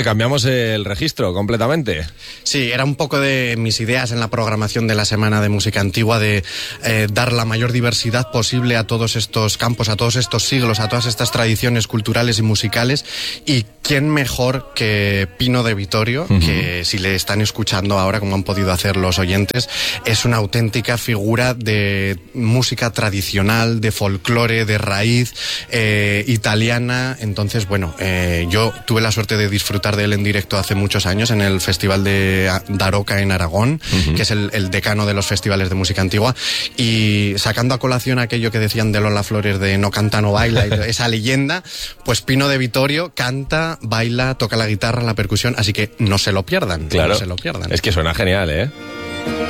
Entonces cambiamos el registro completamente. Sí, era un poco de mis ideas en la programación de la Semana de Música Antigua, de dar la mayor diversidad posible a todos estos campos, a todos estos siglos, a todas estas tradiciones culturales y musicales. Y quién mejor que Pino de Vittorio, que si le están escuchando ahora, como han podido hacer los oyentes, es una auténtica figura de música tradicional, de folclore, de raíz italiana. Entonces, bueno, yo tuve la suerte de disfrutar de él en directo hace muchos años en el Festival de Daroca en Aragón, que es el decano de los festivales de música antigua, y sacando a colación aquello que decían de Lola Flores de no canta, no baila, esa leyenda, pues Pino de Vittorio canta, baila, toca la guitarra, la percusión, así que no se lo pierdan. Claro, no se lo pierdan. Es que suena genial, ¿eh?